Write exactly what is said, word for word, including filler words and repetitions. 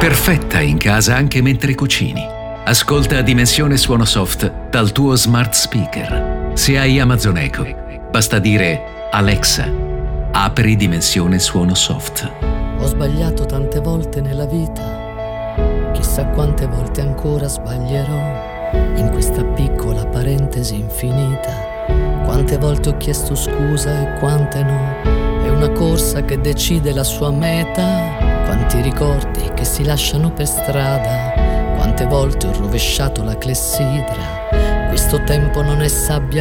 Perfetta in casa anche mentre cucini. Ascolta Dimensione Suono Soft dal tuo smart speaker. Se hai Amazon Echo, basta dire Alexa, apri Dimensione Suono Soft. Ho sbagliato tante volte nella vita, chissà quante volte ancora sbaglierò in questa piccola parentesi infinita. Quante volte ho chiesto scusa e quante no. È una corsa che decide la sua meta. Quanti ricordi che si lasciano per strada. Quante volte ho rovesciato la clessidra. Questo tempo non è sabbia